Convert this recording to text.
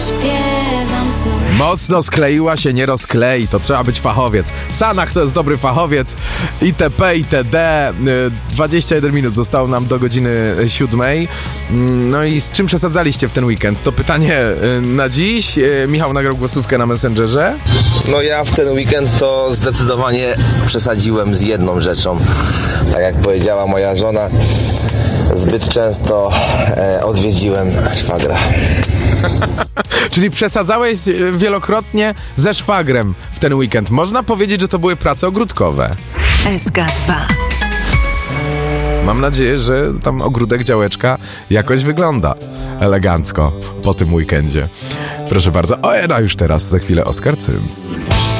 śpiewam znów. Mocno skleiła się, nie rozklei, to trzeba być fachowiec. Sanach to jest dobry fachowiec. itp. itd. 21 minut zostało nam do godziny 7. No i z czym przesadzaliście w ten weekend? To pytanie na dziś. Michał nagrał głosówkę na Messengerze. No ja w ten weekend to zdecydowanie przesadziłem z jedną rzeczą. Tak jak powiedziała moja żona, zbyt często odwiedziłem szwagra. Czyli przesadzałeś wielokrotnie ze szwagrem w ten weekend. Można powiedzieć, że to były prace ogródkowe. SK2. Mam nadzieję, że tam ogródek, działeczka jakoś wygląda elegancko po tym weekendzie. Proszę bardzo. A już teraz za chwilę Oskar Cyms.